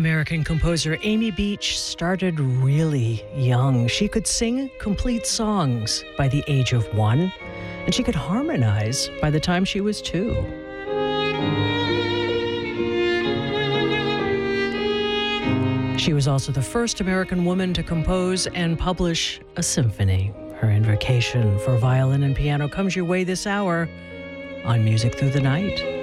American composer Amy Beach started really young. She could sing complete songs by the age of 1, and she could harmonize by the time she was 2. She was also the first American woman to compose and publish a symphony. Her Invocation for violin and piano comes your way this hour on Music Through the Night.